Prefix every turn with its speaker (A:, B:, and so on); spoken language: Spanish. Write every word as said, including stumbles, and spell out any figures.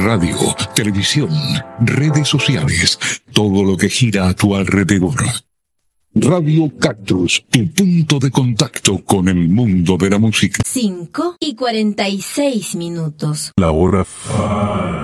A: radio, televisión, redes sociales, todo lo que gira a tu alrededor. Radio Cactus, tu punto de contacto con el mundo de la música.
B: cinco y cuarenta y seis minutos.
C: La hora